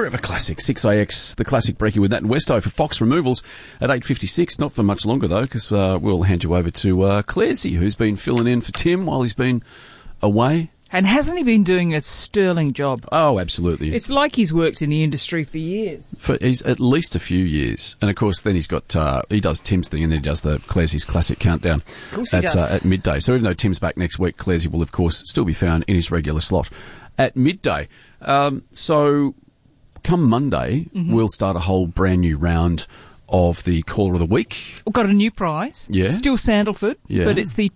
Forever Classic, 6AX, the classic brekkie with Nat and Westo for Fox Removals at 8:56. Not for much longer, though, because we'll hand you over to Claresy, who's been filling in for Tim while he's been away. And hasn't he been doing a sterling job? Oh, absolutely. It's like he's worked in the industry for years. He's at least a few years. And, of course, then he's got, he does Tim's thing and he does the Claresy's Classic Countdown at midday. So even though Tim's back next week, Claresy will, of course, still be found in his regular slot at midday. So come Monday, we'll start a whole brand new round of the Caller of the Week. We've got a new prize. Yeah. Still Sandalford, but it's the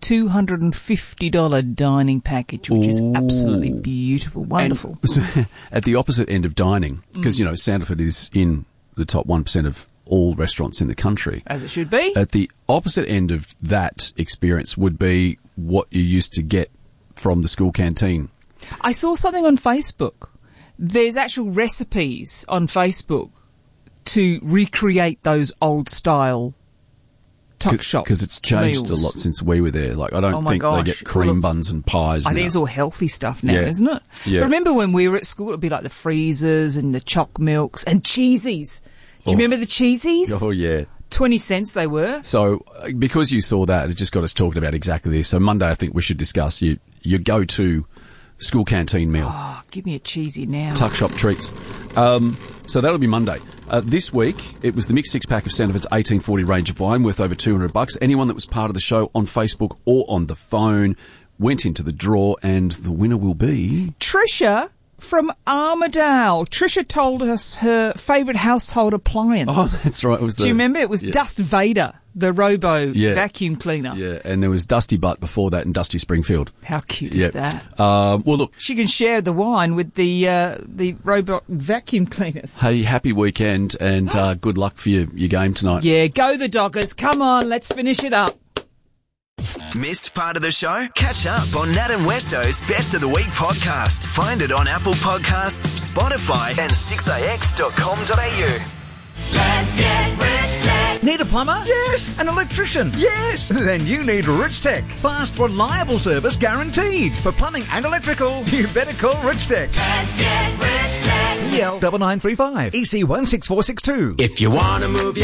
$250 dining package, which is absolutely beautiful, wonderful. And at the opposite end of dining, because, you know, Sandalford is in the top 1% of all restaurants in the country. As it should be. At the opposite end of that experience would be what you used to get from the school canteen. I saw something on Facebook. There's actual recipes on Facebook to recreate those old-style tuck shop because it's changed meals. a lot since we were there. Like, I don't think they get cream buns and pies now. I think it's all healthy stuff now, isn't it? Yeah. But remember when we were at school, it would be like the freezers and the choc milks and cheesies. Do you remember the cheesies? Oh, yeah. 20 cents they were. So, because you saw that, it just got us talking about exactly this. So Monday, I think we should discuss your go-to school canteen meal. Oh, give me a cheesy now. Tuck shop treats. So that'll be Monday. This week, it was the mixed six-pack of Sandalford's 1840 range of wine worth over $200. Anyone that was part of the show on Facebook or on the phone went into the draw, and the winner will be... Trisha from Armidale. Trisha told us her favourite household appliance. Oh, that's right. Do you remember? It was Dust Vader, the Robo vacuum cleaner. Yeah, and there was Dusty Butt before that and Dusty Springfield. How cute is that? Well, look. She can share the wine with the robot vacuum cleaners. Hey, happy weekend and good luck for your game tonight. Yeah, go the Doggers. Come on, let's finish it up. Missed part of the show? Catch up on Nat and Westo's Best of the Week podcast. Find it on Apple Podcasts, Spotify and 6ax.com.au. Let's get rich tech. Need a plumber? Yes. An electrician? Yes. Then you need Rich Tech. Fast, reliable service guaranteed. For plumbing and electrical, you better call Rich Tech. Let's get rich tech. EL 9935 EC16462. If you want to move your